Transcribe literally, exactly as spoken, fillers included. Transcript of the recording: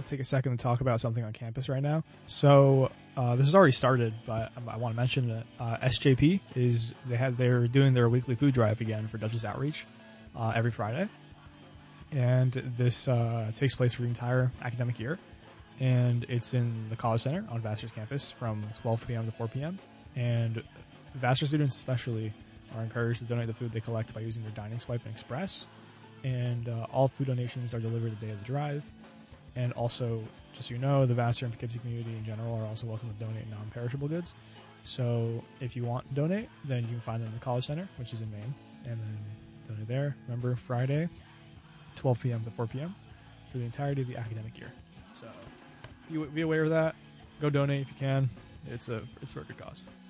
take a second to talk about something on campus right now. So uh, this has already started, but I, I want to mention that uh, S J P is they had they're doing their weekly food drive again for Dutchess Outreach uh, every Friday, and this uh, takes place for the entire academic year, and it's in the College Center on Vassar's campus from twelve p.m. to four p.m. and Vassar students especially are encouraged to donate the food they collect by using their Dining Swipe and Express. And uh, all food donations are delivered the day of the drive. And also, just so you know, the Vassar and Poughkeepsie community in general are also welcome to donate non-perishable goods. So if you want to donate, then you can find them in the College Center, which is in Maine, and then donate there. Remember, Friday, twelve p.m. to four p.m. for the entirety of the academic year. So be, be aware of that. Go donate if you can. It's a it's for a good cause.